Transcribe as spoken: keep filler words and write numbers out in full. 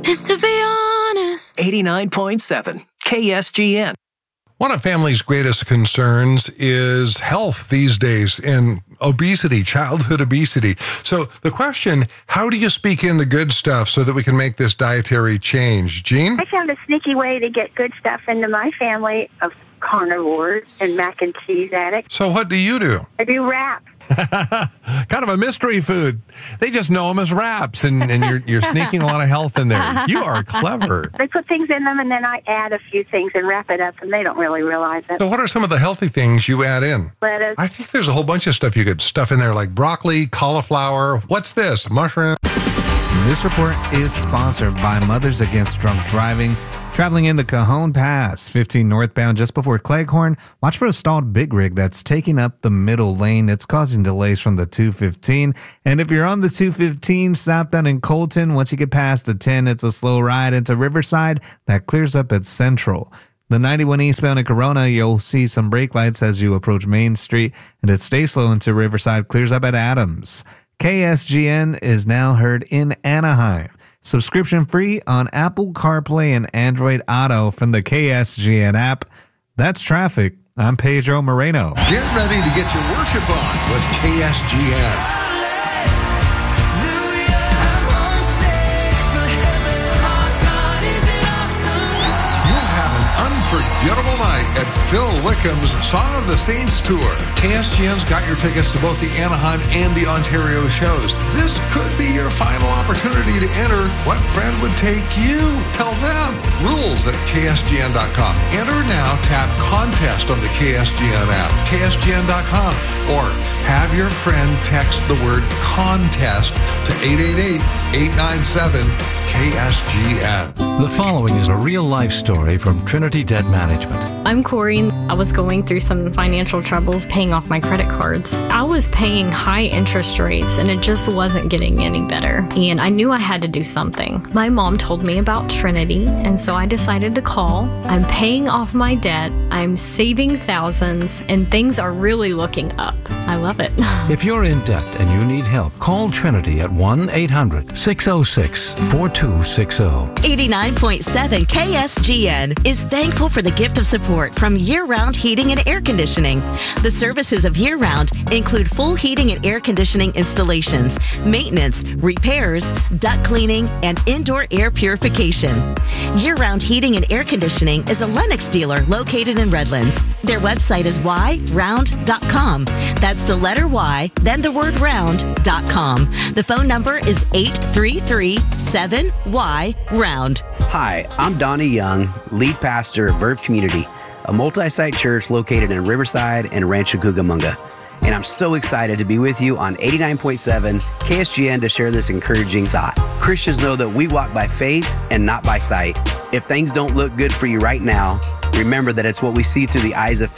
is to be honest. eighty-nine point seven K S G N. One of families' greatest concerns is health these days and obesity, childhood obesity. So the question, how do you speak in the good stuff so that we can make this dietary change? Jean? I found a sneaky way to get good stuff into my family of carnivores and mac and cheese addicts. So what do you do? I do wraps. Kind of a mystery food. They just know them as wraps, and, and you're you're sneaking a lot of health in there. You are clever. They put things in them, and then I add a few things and wrap it up, and they don't really realize it. So what are some of the healthy things you add in? Lettuce. I think there's a whole bunch of stuff you could stuff in there, like broccoli, cauliflower. What's this? Mushroom? This report is sponsored by Mothers Against Drunk Driving. Traveling in the Cajon Pass, fifteen northbound just before Cleghorn, watch for a stalled big rig that's taking up the middle lane. It's causing delays from the two fifteen. And if you're on the two fifteen southbound in Colton, once you get past the ten, it's a slow ride into Riverside. That clears up at Central. The ninety-one eastbound in Corona, you'll see some brake lights as you approach Main Street, and it stays slow into Riverside, clears up at Adams. K S G N is now heard in Anaheim. Subscription free on Apple CarPlay and Android Auto from the K S G N app. That's traffic. I'm Pedro Moreno. Get ready to get your worship on with K S G N. Unforgettable night at Phil Wickham's Song of the Saints Tour. K S G N's got your tickets to both the Anaheim and the Ontario shows. This could be your final opportunity to enter. What friend would take you? Tell them. Rules at K S G N dot com. Enter now. Tap contest on the K S G N app, K S G N dot com, or have your friend text the word contest to eight eight eight, eight nine seven, K S G N. The following is a real-life story from Trinity Debt Management. I'm Corey. I was going through some financial troubles paying off my credit cards. I was paying high interest rates, and it just wasn't getting any better. And I knew I had to do something. My mom told me about Trinity, and so I decided to call. I'm paying off my debt. I'm saving thousands, and things are really looking up. I love it. If you're in debt and you need help, call Trinity at one eight hundred, six oh six, four two six oh. eighty-nine point seven K S G N is thankful for the gift of support from Year-Round Heating and Air Conditioning. The services of Year-Round include full heating and air conditioning installations, maintenance, repairs, duct cleaning, and indoor air purification. Year-Round Heating and Air Conditioning is a Lennox dealer located in Redlands. Their website is y round dot com. That's the letter Y, then the word round dot com. The phone number is eight three three, seven Y, round. Hi, I'm Donnie Young, lead pastor of Verve Community, a multi-site church located in Riverside and Rancho Cucamonga. And I'm so excited to be with you on eighty-nine point seven K S G N to share this encouraging thought. Christians know that we walk by faith and not by sight. If things don't look good for you right now, remember that it's what we see through the eyes of